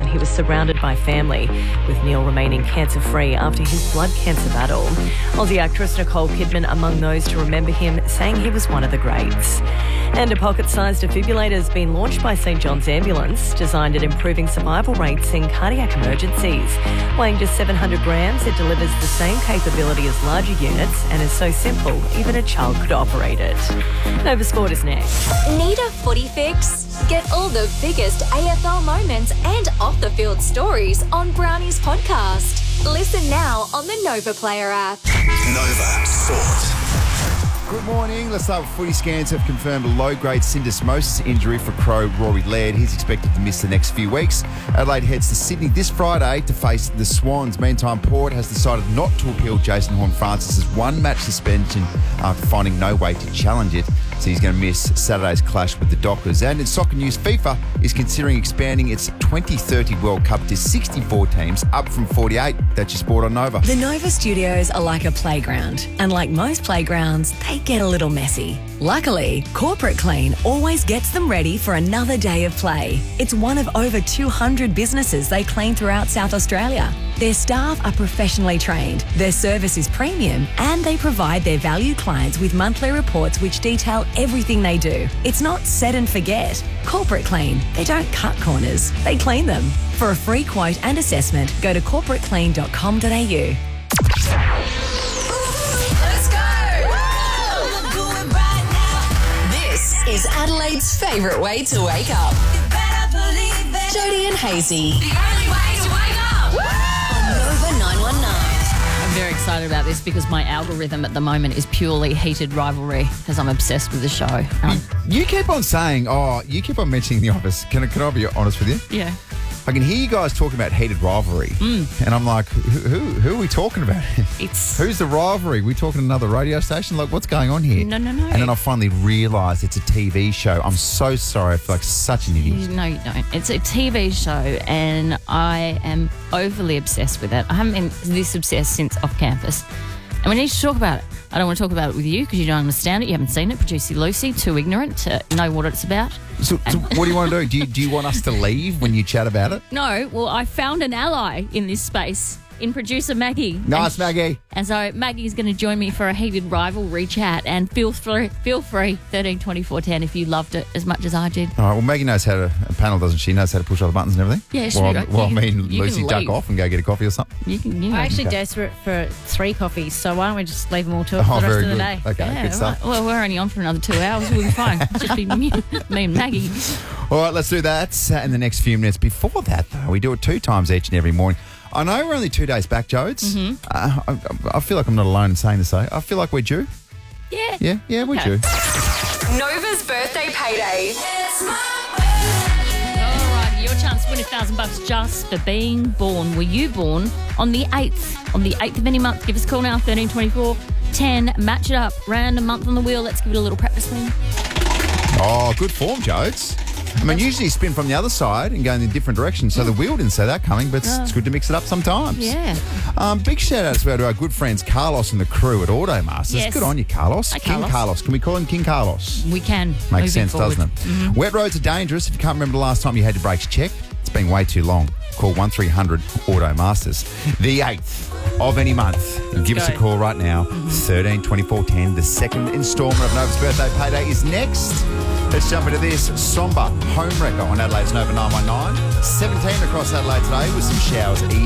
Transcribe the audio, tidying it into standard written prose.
he was surrounded by family, with Neil remaining cancer-free after his blood cancer battle. Aussie actress Nicole Kidman among those to remember him, saying he was one of the greats. And a pocket-sized defibrillator has been launched by St John's Ambulance, designed at improving survival rates in cardiac emergencies. Weighing just 700 grams, it delivers the same capability as larger units and is so simple, even a child could operate it. Nova Sport is next. Need a footy fix? Get all the biggest AFL moments and off-the-field stories on Brownie's podcast. Listen now on the Nova Player app. Nova Sport. Good morning. Let's start with footy scans have confirmed a low-grade syndesmosis injury for Crow Rory Laird. He's expected to miss the next few weeks. Adelaide heads to Sydney this Friday to face the Swans. Meantime, Port has decided not to appeal Jason Horne-Francis's one-match suspension after finding no way to challenge it. So he's going to miss Saturday's clash with the Dockers. And in soccer news, FIFA is considering expanding its 2030 World Cup to 64 teams, up from 48. That's your sport on Nova. The Nova studios are like a playground. And like most playgrounds, they get a little messy. Luckily, Corporate Clean always gets them ready for another day of play. It's one of over 200 businesses they clean throughout South Australia. Their staff are professionally trained, their service is premium, and they provide their valued clients with monthly reports which detail everything they do. It's not set and forget. Corporate Clean, they don't cut corners, they clean them. For a free quote and assessment, go to corporateclean.com.au. Is Adelaide's favourite way to wake up. Jody and Hazy. The only way to wake up. On Nova 919. I'm very excited about this because my algorithm at the moment is purely heated rivalry because I'm obsessed with the show. You keep on saying, you keep on mentioning The Office. Can I be honest with you? Yeah. I can hear you guys talking about heated rivalry, and I'm like, who are we talking about? Who's the rivalry? We talking another radio station? Like, what's going on here? No. And then I finally realised it's a TV show. I'm so sorry. I feel like such an idiot. No, you don't. It's a TV show, and I am overly obsessed with it. I haven't been this obsessed since off campus, and we need to talk about it. I don't want to talk about it with you because you don't understand it. You haven't seen it. Producer Lucy, too ignorant to know what it's about. So what do you want to do? Do you want us to leave when you chat about it? No. Well, I found an ally in this space in producer Maggie. Nice, Maggie. And so Maggie's going to join me for a heated rivalry chat. And feel free, 13 24 10 if you loved it as much as I did. All right. Well, Maggie knows how to, a panel, doesn't she? Knows how to push all the buttons and everything? Yeah, she Well, Lucy duck off and go get a coffee or something. I'm actually desperate for 3 coffees, so why don't we just leave them all to for the rest of the day? Okay, good stuff. Well, we're only on for another 2 hours. We'll be fine. Just be me and Maggie. All right, let's do that in the next few minutes. Before that, though, we do it 2 times each and every morning. I know we're only 2 days back, Jodes. Mm-hmm. I feel like I'm not alone in saying this, though. I feel like we're due. Yeah. Yeah, we're due. Nova's birthday payday. All right, your chance to win $1,000 just for being born. Were you born on the 8th? On the 8th of any month? Give us a call now, 13 24 10. Match it up. Random month on the wheel. Let's give it a little practice swing. Oh, good form, Jodes. I mean, usually you spin from the other side and go in a different direction, so the wheel didn't say that coming, but it's good to mix it up sometimes. Yeah. Big shout out as well to our good friends Carlos and the crew at Automasters. Yes. Good on you, Carlos. Hi, King Carlos. Can we call him King Carlos? We can. Makes sense, forward. doesn't it? Mm-hmm. Wet roads are dangerous. If you can't remember the last time you had your brakes checked, it's been way too long. Call 1300 Automasters. The 8th of any month. Give us a call right now, 13 24 10. The second instalment of Nova's birthday payday is next. Let's jump into this somber home wrecker on Adelaide's Nova 919. 17 across Adelaide today with some showers easing.